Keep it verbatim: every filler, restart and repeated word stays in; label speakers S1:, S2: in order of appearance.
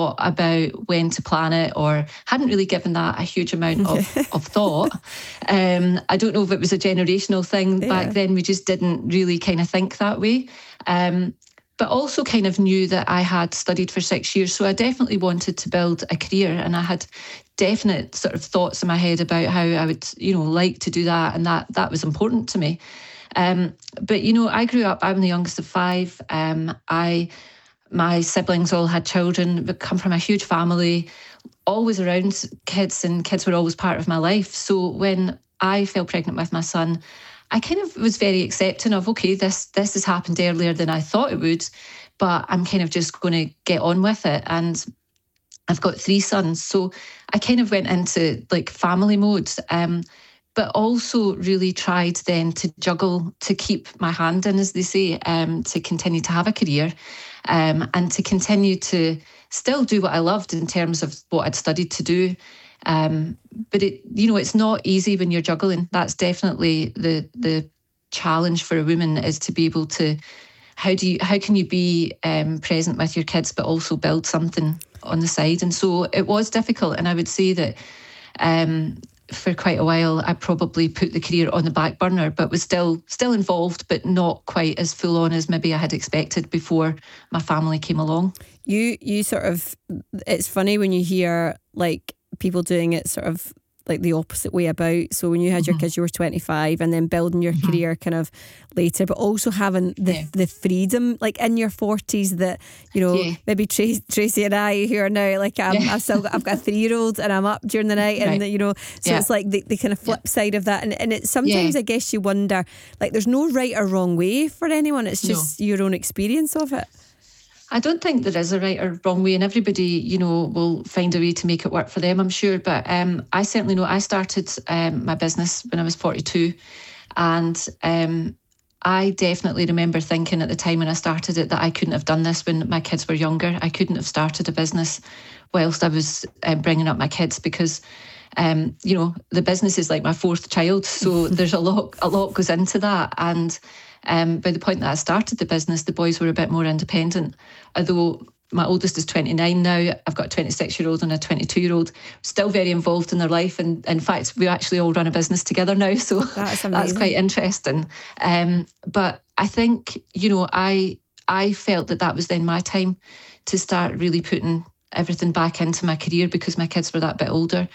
S1: thought about when to plan it, or hadn't really given that a huge amount of, of thought. Um, I don't know if it was a generational thing. Yeah. Back then, we just didn't really kind of think that way. Um, but also kind of knew that I had studied for six years. So I definitely wanted to build a career, and I had definite sort of thoughts in my head about how I would, you know, like to do that. And that that was important to me. Um, but, you know, I grew up, I'm the youngest of five. Um, I, my siblings all had children, but come from a huge family, always around kids, and kids were always part of my life. So when I fell pregnant with my son, I kind of was very accepting of, okay, this this has happened earlier than I thought it would, but I'm kind of just going to get on with it. And I've got three sons, so I kind of went into like family mode, um, but also really tried then to juggle, to keep my hand in, as they say, um, to continue to have a career, um, and to continue to still do what I loved in terms of what I'd studied to do. Um, but it, you know, it's not easy when you're juggling. That's definitely the the challenge for a woman, is to be able to, how do you, how can you be um, present with your kids, but also build something on the side? And so it was difficult. And I would say that um, for quite a while, I probably put the career on the back burner, but was still still involved, but not quite as full on as maybe I had expected before my family came along.
S2: You, you sort of, it's funny when you hear like people doing it sort of like the opposite way about. So when you had mm-hmm. your kids, you were twenty-five, and then building your mm-hmm. career kind of later, but also having the yeah. the freedom like in your forties that, you know, yeah. maybe Tracy, Tracy and I who are now like I'm, yeah. I've still got, I've got a three year old and I'm up during the night, and right. you know, so yeah. it's like the, the kind of flip yeah. side of that, and and it's sometimes yeah. I guess you wonder, like there's no right or wrong way for anyone. It's just no. your own experience of it.
S1: I don't think there is a right or wrong way, and everybody, you know, will find a way to make it work for them, I'm sure. But um, I certainly know I started um, my business when I was forty-two, and um, I definitely remember thinking at the time when I started it that I couldn't have done this when my kids were younger. I couldn't have started a business whilst I was uh, bringing up my kids, because um, you know, the business is like my fourth child, so there's a lot, a lot goes into that. And Um, by the point that I started the business, the boys were a bit more independent. Although my oldest is twenty-nine now, I've got a twenty-six-year-old and a twenty-two-year-old, still very involved in their life. And in fact, we actually all run a business together now, so that's, that's quite interesting. Um, but I think, you know, I I felt that that was then my time to start really putting everything back into my career, because my kids were that bit older.